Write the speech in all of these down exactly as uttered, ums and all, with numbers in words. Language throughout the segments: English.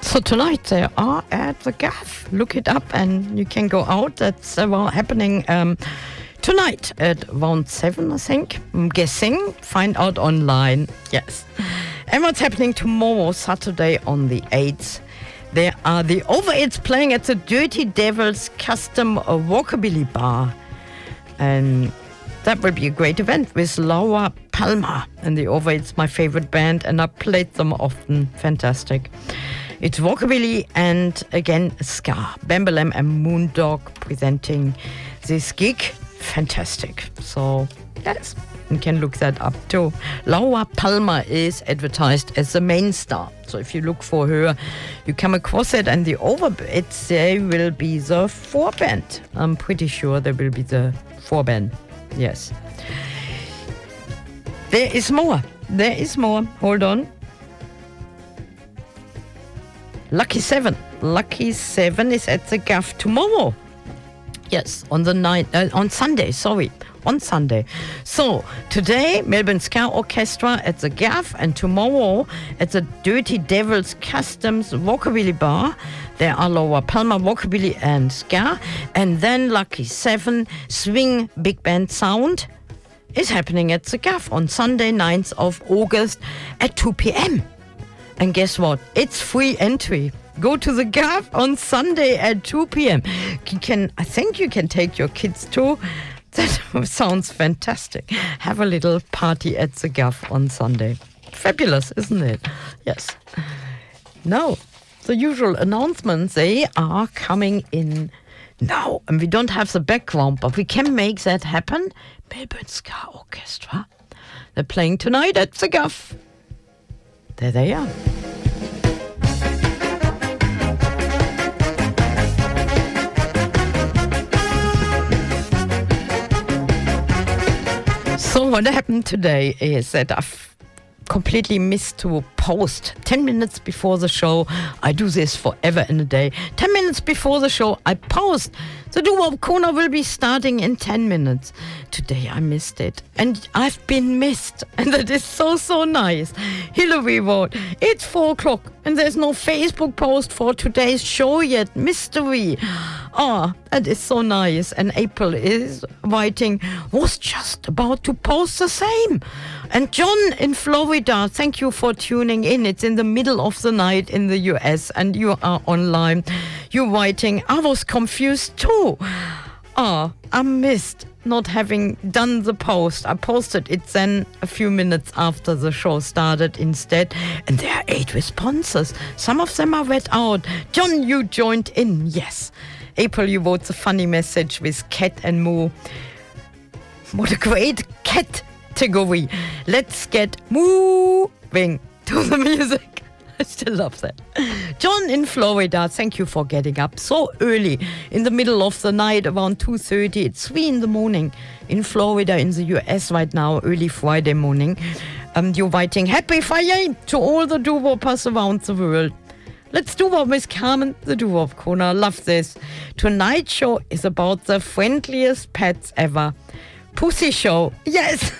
So tonight they are at the Gaff. Look it up and you can go out. That's uh, well, happening um, tonight at around seven, I think. I'm guessing. Find out online. Yes. And what's happening tomorrow, Saturday on the eighth? There are the Overeats playing at the Dirty Devils Custom Walkabilly Bar. And that will be a great event with Laura Palmer. And the Overeats, my favorite band, and I played them often. Fantastic. It's Walkabilly and, again, ska. Bambalam and Moondog presenting this gig. Fantastic. So, yes, you can look that up too. Laura Palmer is advertised as the main star. So if you look for her, you come across it. And the Overeats, they will be the four band. I'm pretty sure they will be the four band. Yes. There is more. There is more. Hold on. Lucky Seven. Lucky Seven is at the Gaff tomorrow. Yes, on the night, uh, on Sunday, sorry, on Sunday. So, today, Melbourne Ska Orchestra at the Gaff, and tomorrow at the Dirty Devils Customs Walkabilly Bar. There are Laura Palmer, Walkabilly and Ska. And then Lucky Seven, Swing Big Band Sound, is happening at the Gaff on Sunday, ninth of August at two p.m. And guess what? It's free entry. Go to the Gaff on Sunday at two p.m. You can, I think you can take your kids too. That sounds fantastic. Have a little party at the Gaff on Sunday. Fabulous, isn't it? Yes. Now, the usual announcements, they are coming in now. And we don't have the background, but we can make that happen. Melbourne Ska Orchestra. They're playing tonight at the Gaff. There they are. So what happened today is that I've completely missed to post ten minutes before the show. I do this forever in a day. ten minutes before the show, I post. The Doo-Wop Corner will be starting in ten minutes. Today I missed it. And I've been missed. And that is so, so nice. Hillary wrote, it's four o'clock and there's no Facebook post for today's show yet. Mystery. Oh, that is so nice. And April is writing, was just about to post the same. And John in Florida, thank you for tuning in. It's in the middle of the night in the U S and you are online. You're writing, I was confused too. Ah, I missed not having done the post. I posted it then a few minutes after the show started instead. And there are eight responses. Some of them are read out. John, you joined in. Yes. April, you wrote the funny message with Cat and Moo. What a great cat category. Let's get moving to the music. I still love that. John in Florida, thank you for getting up so early in the middle of the night, around two thirty. It's three in the morning in Florida in the U S right now, early Friday morning. Um, you're writing Happy Friday to all the doo-woppers around the world. Let's do what Miss Carmen, the Doo-Wop Corner. Love this. Tonight's show is about the friendliest pets ever. Pussy show. Yes.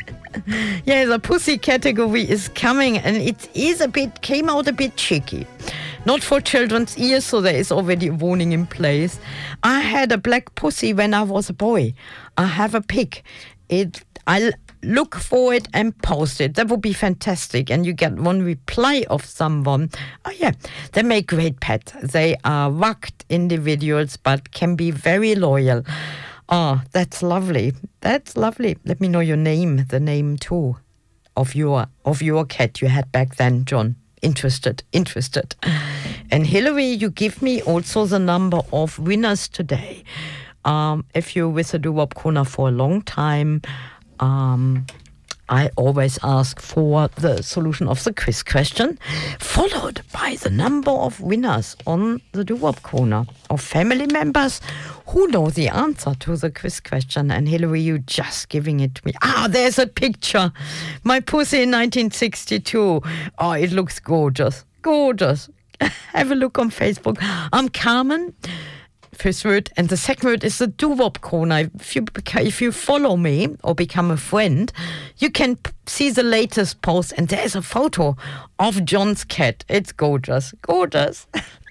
Yeah, the pussy category is coming and it is a bit, came out a bit cheeky. Not for children's ears, so there is already a warning in place. I had a black pussy when I was a boy. I have a pig. It, I'll look for it and post it. That would be fantastic. And you get one reply of someone. Oh yeah, they make great pets. They are rugged individuals, but can be very loyal. Oh, that's lovely. That's lovely. Let me know your name, the name too, of your of your cat you had back then, John. Interested, interested. And Hillary, you give me also the number of winners today. Um, if you're with the Doo-Wop Corner for a long time, um, I always ask for the solution of the quiz question, followed by the number of winners on the Doo-Wop Corner, of family members who know the answer to the quiz question. And Hillary, you just giving it to me. Ah, there's a picture. My pussy in nineteen sixty-two. Oh, it looks gorgeous. Gorgeous. Have a look on Facebook. I'm Carmen. first word. And the second word is the doo-wop corner. If you, if you follow me or become a friend, you can p- see the latest post. And there's a photo of John's cat. It's gorgeous. Gorgeous.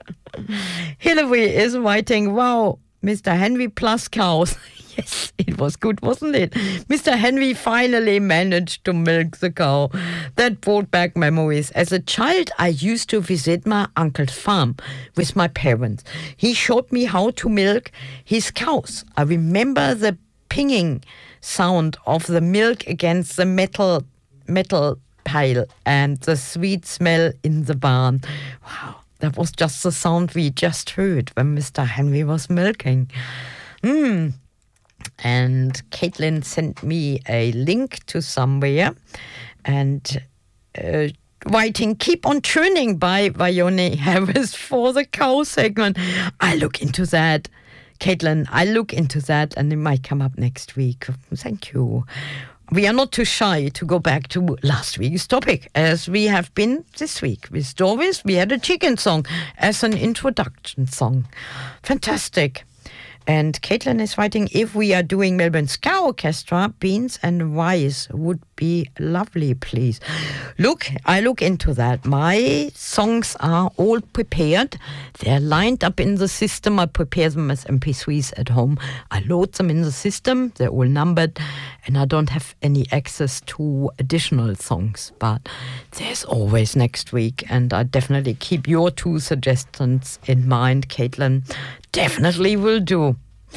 Hillary is writing, wow, Mister Henry plus cows. Yes, it was good, wasn't it? Mister Henry finally managed to milk the cow. That brought back memories. As a child, I used to visit my uncle's farm with my parents. He showed me how to milk his cows. I remember the pinging sound of the milk against the metal metal pail and the sweet smell in the barn. Wow, that was just the sound we just heard when Mister Henry was milking. Hmm. And Caitlin sent me a link to somewhere and uh, writing Keep on Tuning by Vione Harris for the cow segment. I look into that. Caitlin, I look into that and it might come up next week. Thank you. We are not too shy to go back to last week's topic, as we have been this week. With Doris, we had a chicken song as an introduction song. Fantastic. And Caitlin is writing, if we are doing Melbourne Ska Orchestra, beans and rice would be lovely, please. Look, I look into that. My songs are all prepared. They're lined up in the system. I prepare them as M P threes at home. I load them in the system. They're all numbered. And I don't have any access to additional songs. But there's always next week. And I definitely keep your two suggestions in mind, Caitlin. Definitely will do.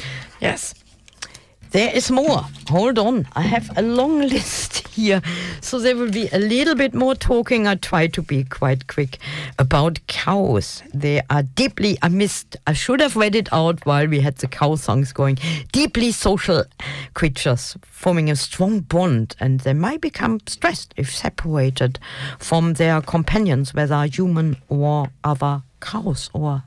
Yes. There is more. Hold on. I have a long list here. So there will be a little bit more talking. I try to be quite quick about cows. They are deeply, I missed, I should have read it out while we had the cow songs going. Deeply social creatures forming a strong bond, and they might become stressed if separated from their companions, whether human or other cows, or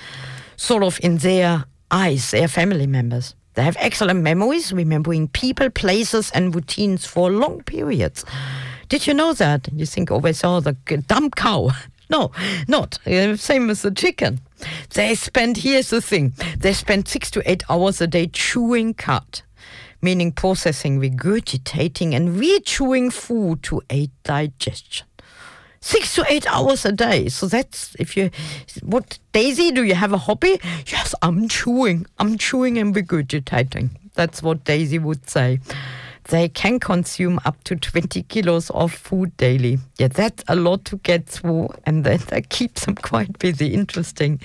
sort of in their eyes, their family members. They have excellent memories, remembering people, places, and routines for long periods. Did you know that? You think always, oh, the dumb cow. No, not. Uh, same as the chicken. They spend, here's the thing, they spend six to eight hours a day chewing cud, meaning processing, regurgitating, and re-chewing food to aid digestion. Six to eight hours a day. So that's, if you, what, Daisy, do you have a hobby? Yes, I'm chewing. I'm chewing and regurgitating. That's what Daisy would say. They can consume up to twenty kilos of food daily. Yeah, that's a lot to get through, and then that keeps them quite busy. Interesting.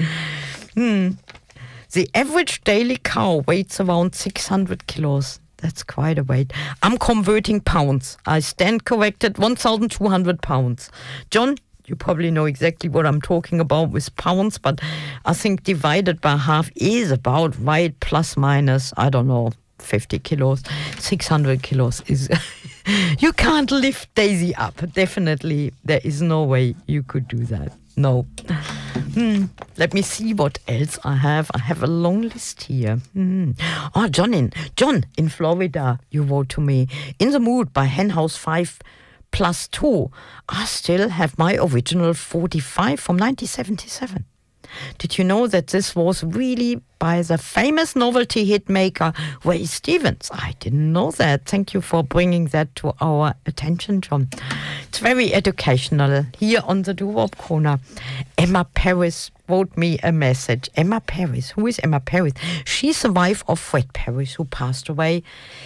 Hmm. The average daily cow weighs around six hundred kilos. That's quite a weight. I'm converting pounds. I stand corrected, one thousand two hundred pounds. John, you probably know exactly what I'm talking about with pounds, but I think divided by half is about right, plus minus, I don't know, fifty kilos. six hundred kilos is... You can't lift Daisy up. Definitely, there is no way you could do that. No. Hmm. Let me see what else I have. I have a long list here. Hmm. Oh, John in, John in Florida, you wrote to me. In the Mood by Henhouse five plus two. I still have my original forty-five from nineteen seventy-seven. Did you know that this was really by the famous novelty hit maker Ray Stevens? I didn't know that. Thank you for bringing that to our attention, John. It's very educational. Here on the Doo-Wop Corner, Emma Paris wrote me a message. Emma Paris. Who is Emma Paris? She's the wife of Fred Paris, who passed away.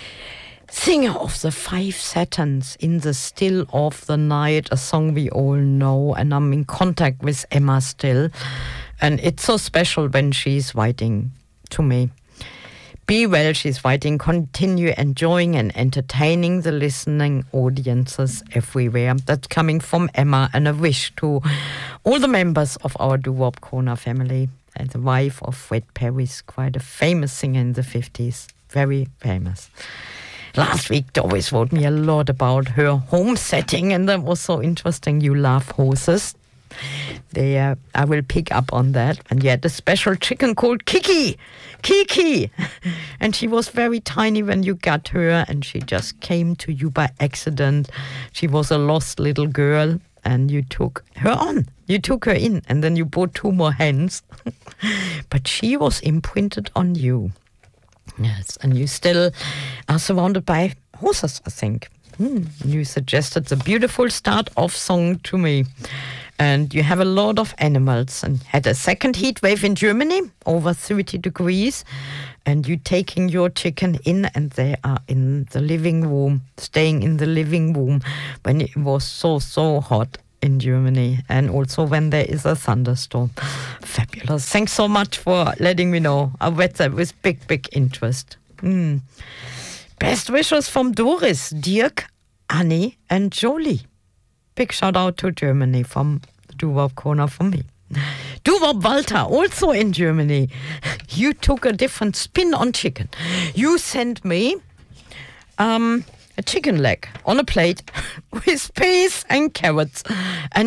Singer of the Five Satins, In the Still of the Night, a song we all know, and I'm in contact with Emma still. And it's so special when she's writing to me. Be well, she's writing. Continue enjoying and entertaining the listening audiences everywhere. That's coming from Emma, and a wish to all the members of our Doo-Wop Corner family. And the wife of Fred Paris, quite a famous singer in the fifties. Very famous. Last week, Doris wrote me a lot about her home setting, and that was so interesting. You love horses. There, I will pick up on that. And yet, a special chicken called Kiki, Kiki, and she was very tiny when you got her, and she just came to you by accident. She was a lost little girl, and you took her on. You took her in, and then you bought two more hens. but she was imprinted on you. Yes, and you still are surrounded by horses, I think. Hmm. You suggested the beautiful start-off song to me. And you have a lot of animals and had a second heat wave in Germany, over thirty degrees. And you taking your chicken in and they are in the living room, staying in the living room when it was so, so hot in Germany. And also when there is a thunderstorm. Fabulous. Thanks so much for letting me know. I read that with big, big interest. Mm. Best wishes from Doris, Dirk, Annie and Jolie. Big shout out to Germany from the Doo-Wop Corner from me. Doo-Wop Walter, also in Germany. You took a different spin on chicken. You sent me um, a chicken leg on a plate with peas and carrots. And